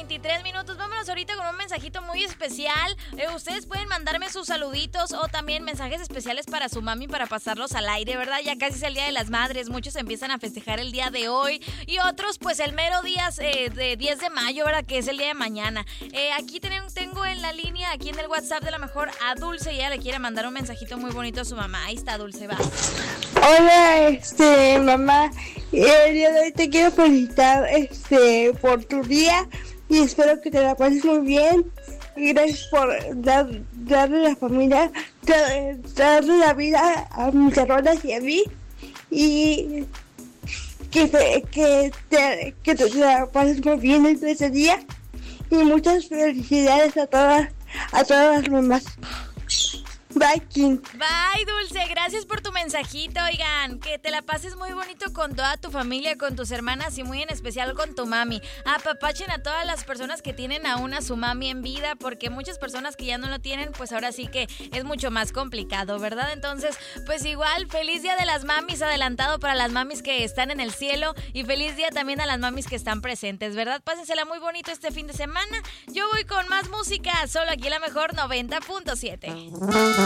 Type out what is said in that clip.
9:23. Vámonos ahorita con un mensajito muy especial. Ustedes pueden mandarme sus saluditos o también mensajes especiales para su mami para pasarlos al aire, ¿verdad? Ya casi es el Día de las Madres. Muchos empiezan a festejar el día de hoy y otros pues el mero día de 10 de mayo, ¿verdad? Que es el día de mañana. Aquí tengo en la línea, aquí en el WhatsApp de la mejor, a Dulce. Y ella le quiere mandar un mensajito muy bonito a su mamá. Ahí está, Dulce, va. Hola, mamá. El día de hoy te quiero felicitar, por tu día y espero que te la pases muy bien. Y gracias por darle la familia, darle la vida a mis hermanas y a mí. Y que te la pases muy bien en ese día. Y muchas felicidades a todas las mamás. Bye, Kim. Bye, Dulce. Gracias por tu mensajito. Oigan, que te la pases muy bonito con toda tu familia, con tus hermanas y muy en especial con tu mami. Apapachen a todas las personas que tienen aún a su mami en vida, porque muchas personas que ya no lo tienen, pues ahora sí que es mucho más complicado, ¿verdad? Entonces, pues igual, feliz Día de las Mamis adelantado para las mamis que están en el cielo y feliz día también a las mamis que están presentes, ¿verdad? Pásensela muy bonito este fin de semana. Yo voy con más música, solo aquí la mejor 90.7.